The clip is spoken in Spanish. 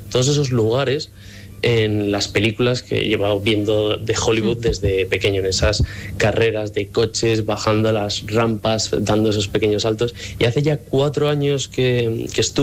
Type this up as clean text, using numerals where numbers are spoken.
todos esos lugares en las películas que he llevado viendo de Hollywood desde pequeño, en esas carreras de coches, bajando las rampas, dando esos pequeños saltos. Y hace ya 4 años que estuve